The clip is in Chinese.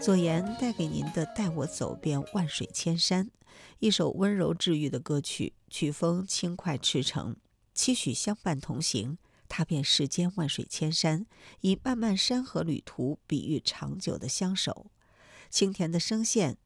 左岩带给您的《带我走遍万水千山》，一首温柔治愈的歌曲，曲风轻快赤诚，期许相伴同行，踏遍世间万水千山，以漫漫山河旅途比喻长久的相守。清甜的声线